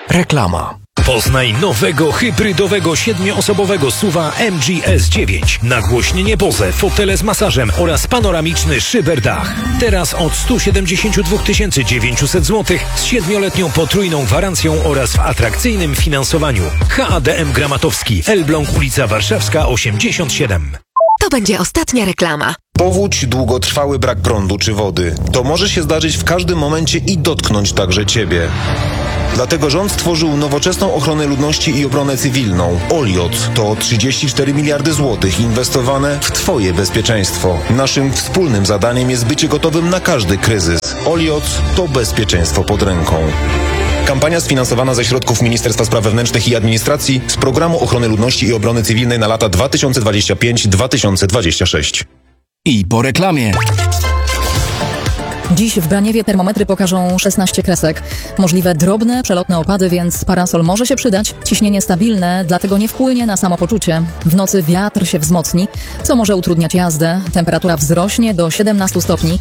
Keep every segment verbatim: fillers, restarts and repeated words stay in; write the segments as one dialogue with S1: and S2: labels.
S1: Reklama.
S2: Poznaj nowego, hybrydowego, siedmioosobowego suwa M G S dziewięć. Nagłośnienie Bose, fotele z masażem oraz panoramiczny szyberdach. Teraz od sto siedemdziesiąt dwa tysiące dziewięćset złotych z siedmioletnią potrójną gwarancją oraz w atrakcyjnym finansowaniu. H A D M Gramatowski, Elbląg, ulica Warszawska osiemdziesiąt siedem.
S3: To będzie ostatnia reklama.
S4: Powódź, długotrwały brak prądu czy wody. To może się zdarzyć w każdym momencie i dotknąć także Ciebie. Dlatego rząd stworzył nowoczesną ochronę ludności i obronę cywilną. Oliot to trzydzieści cztery miliardy złotych inwestowane w Twoje bezpieczeństwo. Naszym wspólnym zadaniem jest bycie gotowym na każdy kryzys. Oliot to bezpieczeństwo pod ręką. Kampania sfinansowana ze środków Ministerstwa Spraw Wewnętrznych i Administracji z Programu Ochrony Ludności i Obrony Cywilnej na lata dwa tysiące dwudziesty piąty do dwa tysiące dwudziestego szóstego.
S1: I po reklamie.
S5: Dziś w Braniewie termometry pokażą szesnaście kresek. Możliwe drobne, przelotne opady, więc parasol może się przydać. Ciśnienie stabilne, dlatego nie wpłynie na samopoczucie. W nocy wiatr się wzmocni, co może utrudniać jazdę. Temperatura wzrośnie do siedemnastu stopni.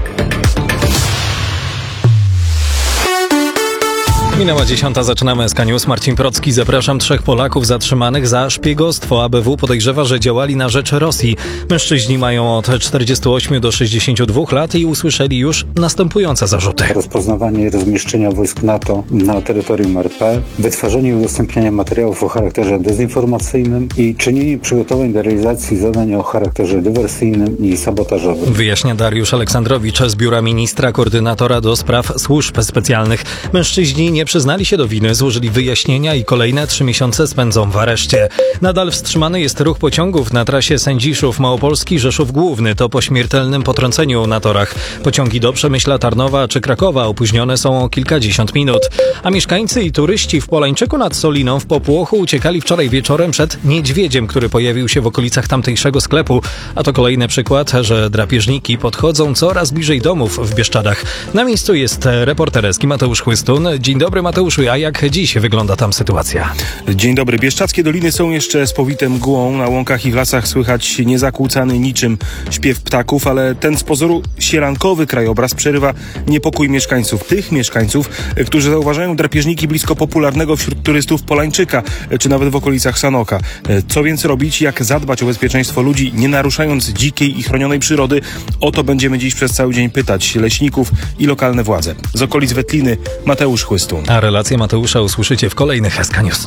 S6: Minęła dziesiąta, zaczynamy S K News. Marcin Procki, zapraszam. Trzech Polaków zatrzymanych za szpiegostwo. A B W podejrzewa, że działali na rzecz Rosji. Mężczyźni mają od czterdziestu ośmiu do sześćdziesięciu dwóch lat i usłyszeli już następujące zarzuty.
S7: Rozpoznawanie i rozmieszczenia wojsk NATO na terytorium R P, wytwarzanie i udostępnianie materiałów o charakterze dezinformacyjnym i czynienie przygotowań do realizacji zadań o charakterze dywersyjnym i sabotażowym.
S6: Wyjaśnia Dariusz Aleksandrowicz z biura ministra koordynatora do spraw służb specjalnych. Mężczyźni nie przyznali się do winy, złożyli wyjaśnienia i kolejne trzy miesiące spędzą w areszcie. Nadal wstrzymany jest ruch pociągów na trasie Sędziszów-Małopolski, Rzeszów Główny. To po śmiertelnym potrąceniu na torach. Pociągi do Przemyśla, Tarnowa czy Krakowa opóźnione są o kilkadziesiąt minut. A mieszkańcy i turyści w Polańczyku nad Soliną w popłochu uciekali wczoraj wieczorem przed niedźwiedziem, który pojawił się w okolicach tamtejszego sklepu. A to kolejny przykład, że drapieżniki podchodzą coraz bliżej domów w Bieszczadach. Na miejscu jest reporter S K Mateusz Chłystun. Dzień dobry, Mateuszu, a jak dziś wygląda tam sytuacja?
S8: Dzień dobry. Bieszczadzkie doliny są jeszcze spowite mgłą. Na łąkach i w lasach słychać niezakłócany niczym śpiew ptaków, ale ten z pozoru sierankowy krajobraz przerywa niepokój mieszkańców. Tych mieszkańców, którzy zauważają drapieżniki blisko popularnego wśród turystów Polańczyka, czy nawet w okolicach Sanoka. Co więc robić? Jak zadbać o bezpieczeństwo ludzi, nie naruszając dzikiej i chronionej przyrody? O to będziemy dziś przez cały dzień pytać leśników i lokalne władze. Z okolic Wetliny Mateusz Chłystun.
S6: A relację Mateusza usłyszycie w kolejnych S K News.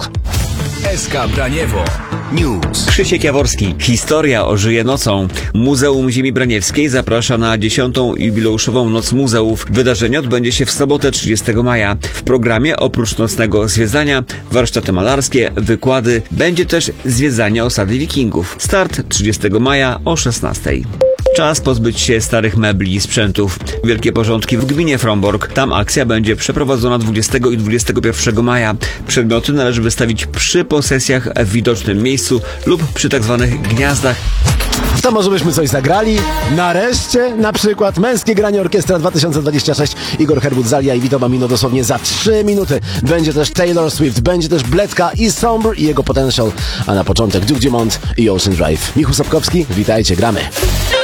S1: S K Braniewo News.
S9: Krzysiek Jaworski. Historia ożyje nocą. Muzeum Ziemi Braniewskiej zaprasza na dziesiątą jubileuszową Noc Muzeów. Wydarzenie odbędzie się w sobotę trzydziestego maja. W programie oprócz nocnego zwiedzania, warsztaty malarskie, wykłady, będzie też zwiedzanie osady Wikingów. Start trzydziestego maja o szesnastej. Czas pozbyć się starych mebli i sprzętów. Wielkie porządki w gminie Frombork. Tam akcja będzie przeprowadzona dwudziestego i dwudziestego pierwszego maja. Przedmioty należy wystawić przy posesjach w widocznym miejscu lub przy tak zwanych gniazdach.
S10: To może byśmy coś zagrali? Nareszcie na przykład Męskie Granie Orkiestra dwa tysiące dwadzieścia sześć. Igor Herbut-Zalia i Vito Bambino dosłownie za trzy minuty. Będzie też Taylor Swift, będzie też Bledka i Sombre i jego Potential. A na początek Duke Dumont i Ocean Drive. Michał Sapkowski, witajcie, gramy.